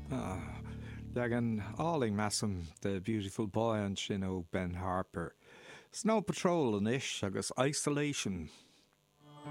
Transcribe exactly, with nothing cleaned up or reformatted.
Leag an áling measam the beautiful boy an sin ó Ben Harper. Snow Patrol an ish agus Isolation